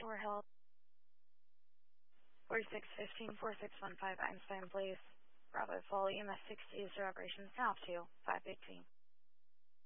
for help. 4615-4615 Einstein Place. Bravo Fall EMS 60 is to operations now to 515.